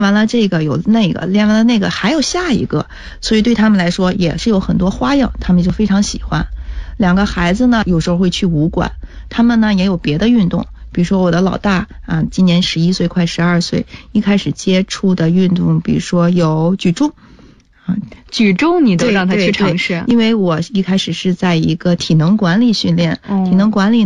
完了这个有那个，练完了那个还有下一个，所以对他们来说也是有很多花样，他们就非常喜欢。两个孩子呢有时候会去武馆，他们呢也有别的运动，比如说我的老大啊，今年11岁快12岁，一开始接触的运动比如说有举重。 举重你都让他去尝试？ 因为我一开始是在一个体能管理训练，体能管理